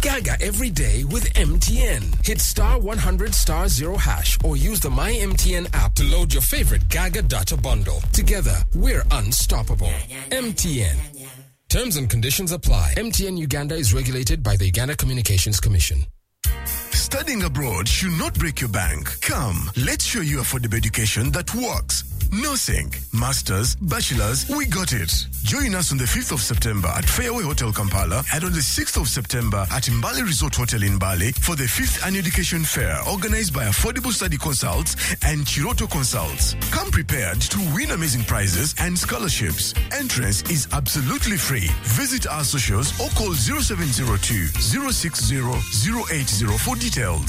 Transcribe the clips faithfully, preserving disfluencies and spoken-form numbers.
Gaga every day with M T N. Hit star one hundred star zero hash or use the My M T N app to load your favorite Gaga data bundle. Together, we're unstoppable. M T N. Terms and conditions apply. M T N Uganda is regulated by the Uganda Communications Commission. Studying abroad should not break your bank. Come, let's show you affordable education that works. No sink, masters, bachelors, we got it. Join us on the fifth of September at Fairway Hotel Kampala and on the sixth of September at Mbale Resort Hotel in Bali for the fifth Annual Education Fair organized by Affordable Study Consults and Chiroto Consults. Come prepared to win amazing prizes and scholarships. Entrance is absolutely free. Visit our socials or call zero seven zero two, zero six zero, zero eight zero for details.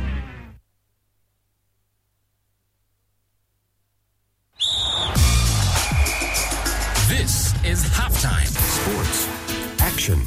This is Halftime. Sports. Action.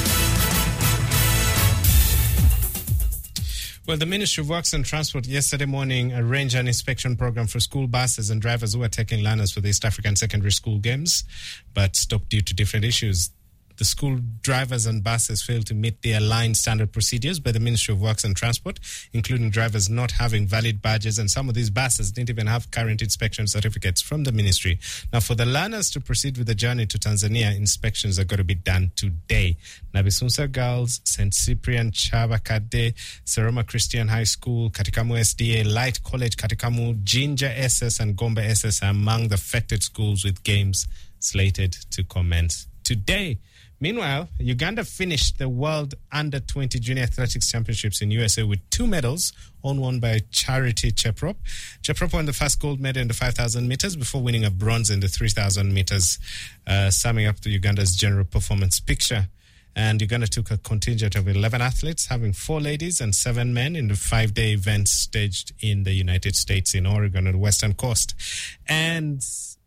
Well, the Ministry of Works and Transport yesterday morning arranged an inspection program for school buses and drivers who were taking learners for the East African Secondary School Games, but stopped due to different issues. The school drivers and buses failed to meet the aligned standard procedures by the Ministry of Works and Transport, including drivers not having valid badges, and some of these buses didn't even have current inspection certificates from the ministry. Now, for the learners to proceed with the journey to Tanzania, inspections are going to be done today. Nabisunsa Girls, Saint Cyprian Chabakade, Seroma Christian High School, Katikamu S D A, Light College Katikamu, Jinja S S, and Gombe S S are among the affected schools with games slated to commence today. Meanwhile, Uganda finished the World Under twenty Junior Athletics Championships in U S A with two medals, all won by Charity Cheprop. Cheprop won the first gold medal in the five thousand meters before winning a bronze in the three thousand meters, uh, summing up to Uganda's general performance picture. And Uganda took a contingent of eleven athletes, having four ladies and seven men in the five-day event staged in the United States in Oregon on the Western Coast. And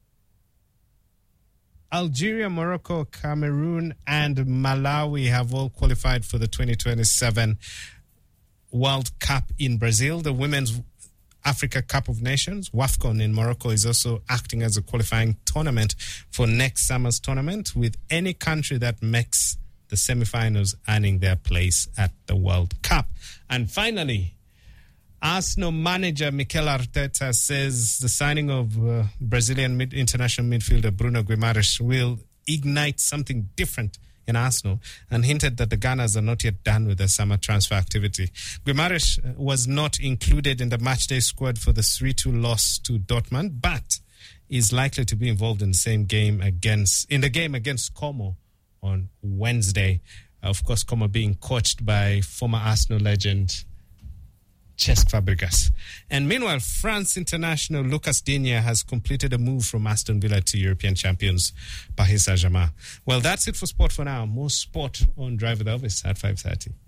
Algeria, Morocco, Cameroon, and Malawi have all qualified for the twenty twenty-seven World Cup in Brazil. The Women's Africa Cup of Nations, WAFCON in Morocco, is also acting as a qualifying tournament for next summer's tournament, with any country that makes the semifinals earning their place at the World Cup. And finally, Arsenal manager Mikel Arteta says the signing of uh, Brazilian mid- international midfielder Bruno Guimarães will ignite something different in Arsenal, and hinted that the Gunners are not yet done with their summer transfer activity. Guimarães was not included in the matchday squad for the three two loss to Dortmund, but is likely to be involved in the same game against in the game against Como on Wednesday. Of course, Como being coached by former Arsenal legend Cesc Fabregas. And meanwhile, France international Lucas Digne has completed a move from Aston Villa to European champions Paris Saint-Germain. Well, that's it for sport for now. More sport on Drive with Elvis at five thirty.